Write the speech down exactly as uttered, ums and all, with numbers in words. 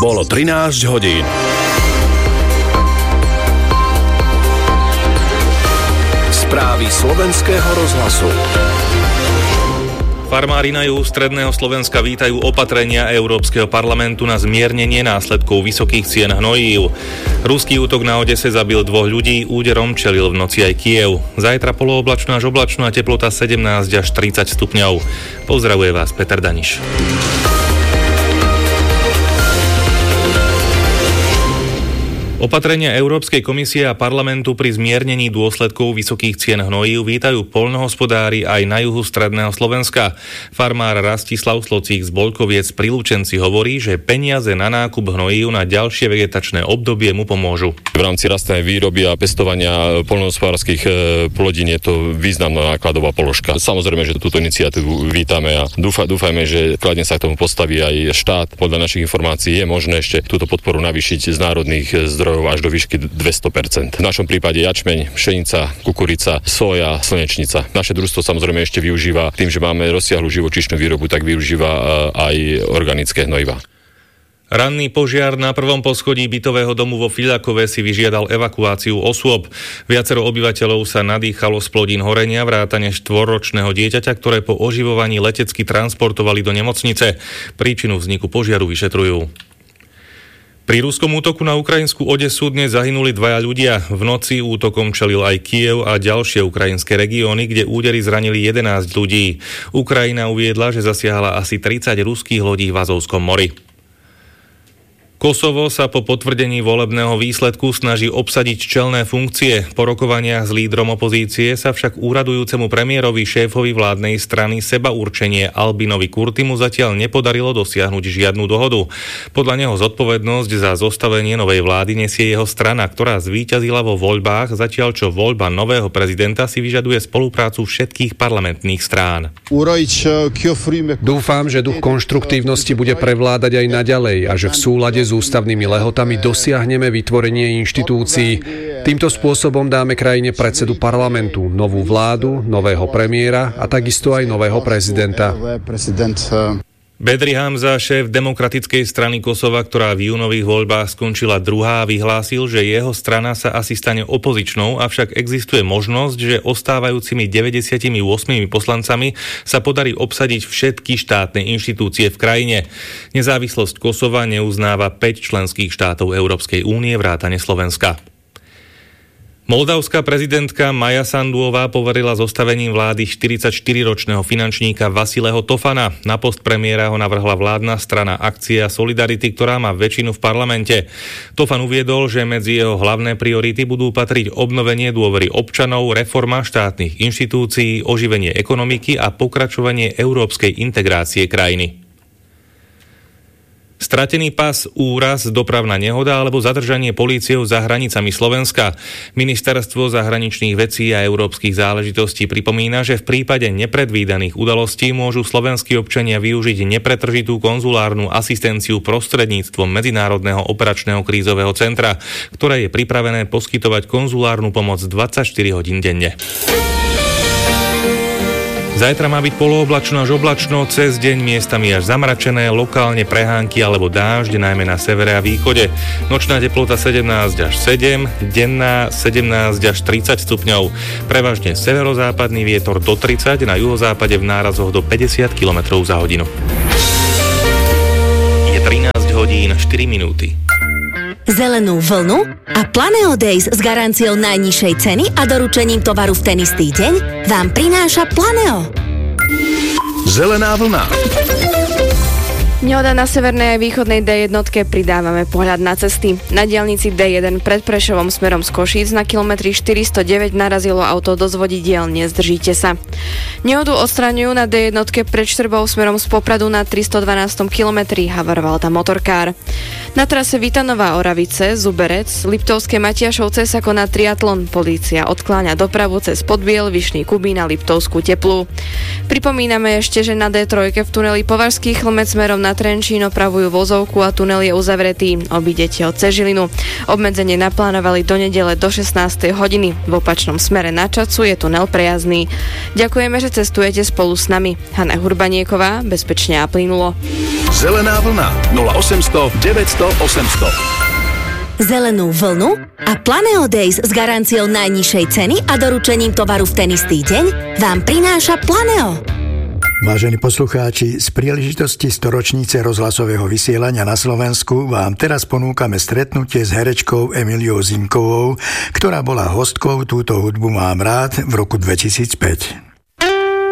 Bolo trinásť hodín. Správy slovenského rozhlasu. Farmári na juhu stredného Slovenska vítajú opatrenia Európskeho parlamentu na zmiernenie následkov vysokých cien hnojív. Ruský útok na Odese zabil dvoch ľudí, úderom čelil v noci aj Kyjev. Zajtra polooblačno až oblačno a teplota sedemnásť až tridsať stupňov. Pozdravuje vás Peter Daniš. Opatrenia Európskej komisie a parlamentu pri zmiernení dôsledkov vysokých cien hnojív vítajú poľnohospodári aj na juhu stredného Slovenska. Farmár Rastislav Slocík z Bolkoviec pri Lučenci hovorí, že peniaze na nákup hnojív na ďalšie vegetačné obdobie mu pomôžu. V rámci rastnej výroby a pestovania poľnohospodárskych plodín je to významná nákladová položka. Samozrejme, že túto iniciatívu vítame a dúfa, dúfajme, že kladne sa k tomu postaví aj štát. Podľa našich informácií je možné ešte túto podporu navýšiť z národných zdrojov až do výšky dvesto percent. V našom prípade jačmeň, pšenica, kukurica, soja, slnečnica. Naše družstvo samozrejme ešte využíva, tým, že máme rozsiahlu živočíšnu výrobu, tak využíva aj organické hnojivá. Ranný požiar na prvom poschodí bytového domu vo Fiľakove si vyžiadal evakuáciu osôb. Viacero obyvateľov sa nadýchalo z plodín horenia vrátane štvorročného dieťaťa, ktoré po oživovaní letecky transportovali do nemocnice. Príčinu vzniku požiaru vyšetrujú. Pri ruskom útoku na ukrajinskú Odesu dnes zahynuli dvaja ľudia. V noci útokom čelil aj Kyjev a ďalšie ukrajinské regióny, kde údery zranili jedenásť ľudí. Ukrajina uviedla, že zasiahla asi tridsať ruských lodí v Azovskom mori. Kosovo sa po potvrdení volebného výsledku snaží obsadiť čelné funkcie. Po rokovaniach s lídrom opozície sa však úradujúcemu premiérovi šéfovi vládnej strany Sebaurčenie Albinovi Kurtimu zatiaľ nepodarilo dosiahnuť žiadnu dohodu. Podľa neho zodpovednosť za zostavenie novej vlády nesie jeho strana, ktorá zvíťazila vo voľbách, zatiaľ čo voľba nového prezidenta si vyžaduje spoluprácu všetkých parlamentných strán. Dúfam, že duch konštruktívnosti bude prevládať aj naďalej a že v súlade s ústavnými lehotami dosiahneme vytvorenie inštitúcií. Týmto spôsobom dáme krajine predsedu parlamentu, novú vládu, nového premiéra a takisto aj nového prezidenta. Bedri Hamza, šéf Demokratickej strany Kosova, ktorá v júnových voľbách skončila druhá, vyhlásil, že jeho strana sa asi stane opozičnou, avšak existuje možnosť, že ostávajúcimi deväťdesiatosem poslancami sa podarí obsadiť všetky štátne inštitúcie v krajine. Nezávislosť Kosova neuznáva päť členských štátov Európskej únie vrátane Slovenska. Moldavská prezidentka Maja Sanduová poverila zostavením vlády štyridsaťštyriročného finančníka Vasileho Tofana. Na post premiéra ho navrhla vládna strana Akcia Solidarity, ktorá má väčšinu v parlamente. Tofan uviedol, že medzi jeho hlavné priority budú patriť obnovenie dôvery občanov, reforma štátnych inštitúcií, oživenie ekonomiky a pokračovanie európskej integrácie krajiny. Stratený pas, úraz, dopravná nehoda alebo zadržanie políciou za hranicami Slovenska. Ministerstvo zahraničných vecí a európskych záležitostí pripomína, že v prípade nepredvídaných udalostí môžu slovenskí občania využiť nepretržitú konzulárnu asistenciu prostredníctvom Medzinárodného operačného krízového centra, ktoré je pripravené poskytovať konzulárnu pomoc dvadsaťštyri hodín denne. Zajtra má byť polooblačno až oblačno, cez deň miestami až zamračené, lokálne prehánky alebo dážď, najmä na severe a východe. Nočná teplota sedemnásť až sedem, denná sedemnásť až tridsať stupňov. Prevažne severozápadný vietor do tridsať, na juhozápade v nárazoch do päťdesiat kilometrov za hodinu. Je trinásť hodín štyri minúty. Zelenú vlnu a Planeo Days s garanciou najnižšej ceny a doručením tovaru v ten istý deň vám prináša Planeo. Zelená vlna. Nehoda na severnej a východnej dé jeden pridávame pohľad na cesty. Na diaľnici dé jeden pred Prešovom smerom z Košíc na kilometri štyristodeväť narazilo auto do zvodidiel, nezdržíte sa. Nehodu odstraňujú na dé jeden pred Štrbou smerom z Popradu na tristodvanástom kilometri, havaroval tam motorkár. Na trase Vitanová Oravice, Zuberec, Liptovské Matiašovce sa koná triatlon. Polícia odkláňa dopravu cez Podbiel, Vyšný Kubín a Liptovskú Teplú. Pripomíname ešte, že na dé tri v tuneli Považský Chlmec smerom na Trenčín opravujú vozovku a tunel je uzavretý. Obídete od Cežilinu. Obmedzenie naplánovali do nedele do šestnástej hodiny. V opačnom smere na Čacu je tunel prejazdný. Ďakujeme, že cestujete spolu s nami. Hana Hurbanieková, bezpečne a plynulo. Zelená vlna nula osemsto deväťsto osemsto. Zelenú vlnu a Planeo Days s garanciou najnižšej ceny a doručením tovaru v ten istý deň vám prináša Planeo. Vážení poslucháči, z príležitosti storočnice rozhlasového vysielania na Slovensku vám teraz ponúkame stretnutie s herečkou Emiliou Zimkovou, ktorá bola hostkou Túto hudbu mám rád v roku dvetisícpäť.